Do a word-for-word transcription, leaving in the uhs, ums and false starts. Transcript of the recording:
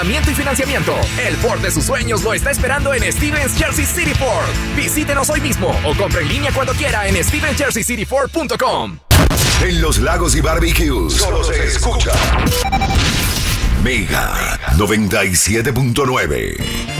y financiamiento. El Ford de sus sueños lo está esperando en Stevens Jersey City Ford. Visítenos hoy mismo o compre en línea cuando quiera en stevens jersey city ford punto com. En los lagos y barbecues solo se escucha Mega noventa y siete punto nueve.